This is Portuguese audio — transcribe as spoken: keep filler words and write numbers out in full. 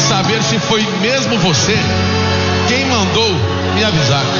saber se foi mesmo você quem mandou me avisar.